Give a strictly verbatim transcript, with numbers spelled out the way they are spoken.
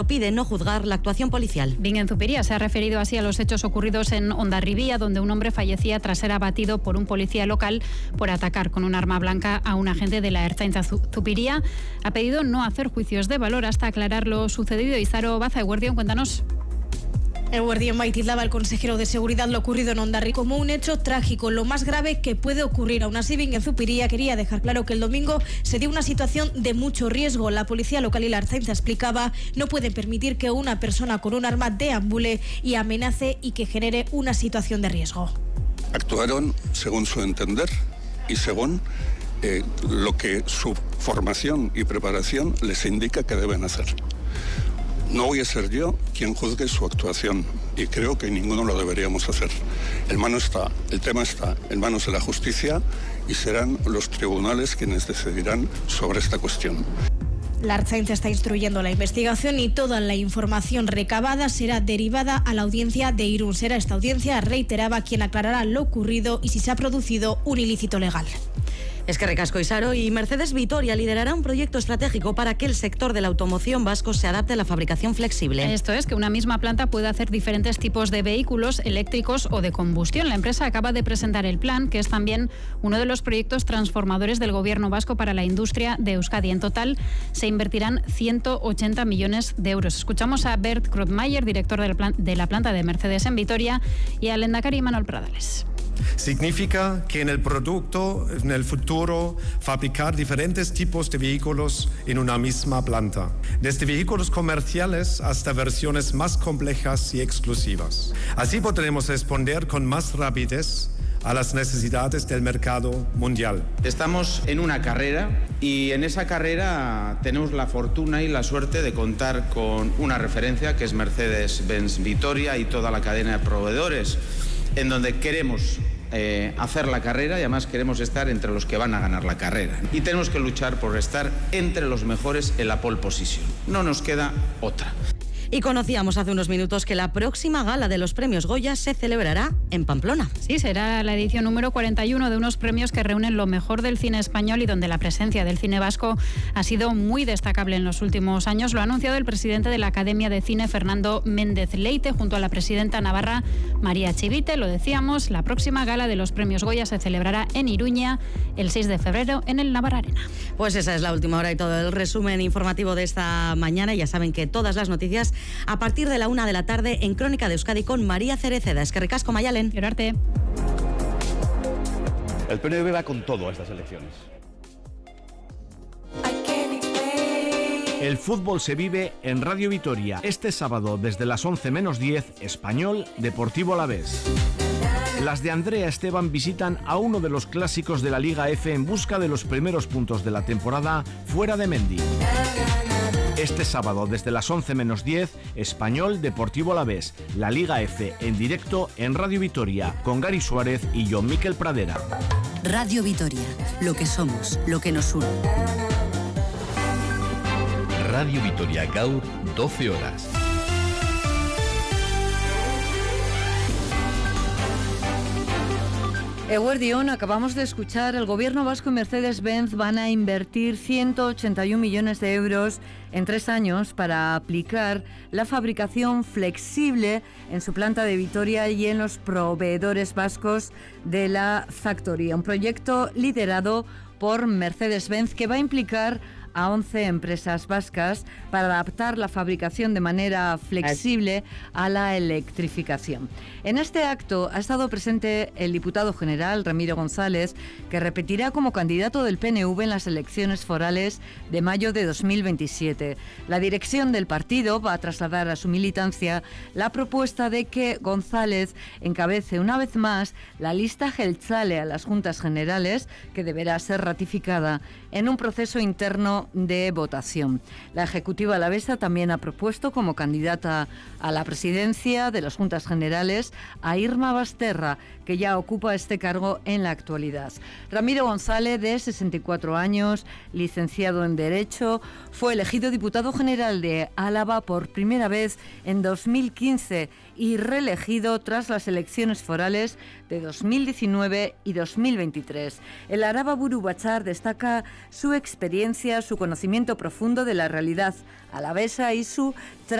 pide no juzgar la actuación policial. Bingen Zupiria se ha referido así a los hechos ocurridos en Hondarribía, donde un hombre fallecía tras ser abatido por un policía local por atacar con un arma blanca a un agente de la Ertzaintza. Zupiria ha pedido no hacer juicios de valor hasta aclarar lo sucedido. Izaro Baza, Eguerdión, cuéntanos. El Guardián tildaba al consejero de Seguridad lo ocurrido en Hondarribia como un hecho trágico, lo más grave que puede ocurrir. Aún así, Bingen Zupiria quería dejar claro que el domingo se dio una situación de mucho riesgo. La policía local y la Ertzaintza, explicaba, no pueden permitir que una persona con un arma deambule y amenace y que genere una situación de riesgo. Actuaron según su entender y según eh, lo que su formación y preparación les indica que deben hacer. No voy a ser yo quien juzgue su actuación y creo que ninguno lo deberíamos hacer. El, mano está, el tema está en manos de la justicia y serán los tribunales quienes decidirán sobre esta cuestión. La Ertzaintza está instruyendo la investigación y toda la información recabada será derivada a la audiencia de Irún. Será esta audiencia, reiteraba, quien aclarará lo ocurrido y si se ha producido un ilícito legal. Es que recasco Isaro y Mercedes Vitoria liderará un proyecto estratégico para que el sector de la automoción vasco se adapte a la fabricación flexible. Esto es, que una misma planta puede hacer diferentes tipos de vehículos eléctricos o de combustión. La empresa acaba de presentar el plan, que es también uno de los proyectos transformadores del gobierno vasco para la industria de Euskadi. En total se invertirán ciento ochenta millones de euros. Escuchamos a Bert Krotmayer, director del plan, de la planta de Mercedes en Vitoria, y al lehendakari Manuel Pradales. Significa que en el producto, en el futuro, fabricar diferentes tipos de vehículos en una misma planta, desde vehículos comerciales hasta versiones más complejas y exclusivas. Así podremos responder con más rapidez a las necesidades del mercado mundial. Estamos en una carrera y en esa carrera tenemos la fortuna y la suerte de contar con una referencia que es Mercedes-Benz Vitoria y toda la cadena de proveedores, en donde queremos eh, hacer la carrera y además queremos estar entre los que van a ganar la carrera. Y tenemos que luchar por estar entre los mejores en la pole position. No nos queda otra. Y conocíamos hace unos minutos que la próxima gala de los premios Goya se celebrará en Pamplona. Sí, será la edición número cuarenta y uno de unos premios que reúnen lo mejor del cine español y donde la presencia del cine vasco ha sido muy destacable en los últimos años. Lo ha anunciado el presidente de la Academia de Cine, Fernando Méndez Leite, junto a la presidenta navarra María Chivite. Lo decíamos, la próxima gala de los premios Goya se celebrará en Iruña el seis de febrero en el Navarra Arena. Pues esa es la última hora y todo el resumen informativo de esta mañana. Ya saben que todas las noticias a partir de la una de la tarde en Crónica de Euskadi con María Cereceda. Es que ricasco, Mayalen. Llorarte. El P N V va con todo a estas elecciones. El fútbol se vive en Radio Vitoria. Este sábado desde las once menos diez, Español Deportivo Alavés. Las de Andrea Esteban visitan a uno de los clásicos de la Liga F en busca de los primeros puntos de la temporada fuera de Mendy. Este sábado, desde las once menos diez, Español Deportivo Alavés, la Liga F en directo en Radio Vitoria, con Gary Suárez y John Miquel Pradera. Radio Vitoria, lo que somos, lo que nos une. Radio Vitoria Gaur, doce horas. Eguerdión, acabamos de escuchar, el gobierno vasco y Mercedes-Benz van a invertir ciento ochenta y un millones de euros en tres años para aplicar la fabricación flexible en su planta de Vitoria y en los proveedores vascos de la factoría. Un proyecto liderado por Mercedes-Benz que va a implicar a once empresas vascas para adaptar la fabricación de manera flexible a la electrificación. En este acto ha estado presente el diputado general Ramiro González, que repetirá como candidato del P N V en las elecciones forales de mayo de dos mil veintisiete. La dirección del partido va a trasladar a su militancia la propuesta de que González encabece una vez más la lista Jeltzale a las Juntas Generales, que deberá ser ratificada en un proceso interno de votación. La ejecutiva alavesa también ha propuesto como candidata a la presidencia de las Juntas Generales a Irma Basterra, que ya ocupa este cargo en la actualidad. Ramiro González, de sesenta y cuatro años, licenciado en Derecho, fue elegido diputado general de Álava por primera vez en dos mil quince y reelegido tras las elecciones forales de dos mil diecinueve y dos mil veintitrés. El Araba Buru Batzar destaca su experiencia, su conocimiento profundo de la realidad alavesa y su